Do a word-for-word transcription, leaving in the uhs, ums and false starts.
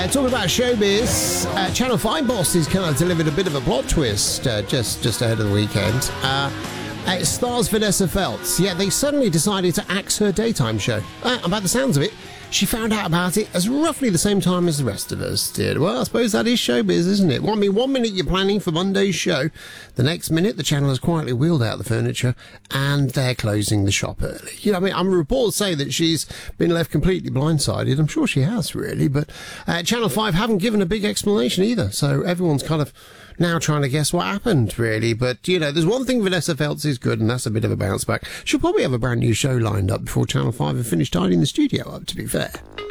Uh, talking about showbiz, uh, Channel five bosses kind of delivered a bit of a plot twist uh, just, just ahead of the weekend. Uh, it stars Vanessa Feltz. Yeah, they suddenly decided to axe her daytime show. Uh, and by the sounds of it, she found out about it as roughly the same time as the rest of us did. Well, I suppose that is showbiz, isn't it? Well, I mean, one minute you're planning for Monday's show, the next minute the channel has quietly wheeled out the furniture and they're closing the shop early. You know, I mean, I'm reports say that she's been left completely blindsided. I'm sure she has, really, but uh, Channel five haven't given a big explanation either, so everyone's kind of now trying to guess what happened, really. But, you know, there's one thing Vanessa Feltz is good, and that's a bit of a bounce back. She'll probably have a brand new show lined up before Channel five have finished tidying the studio up, to be fair.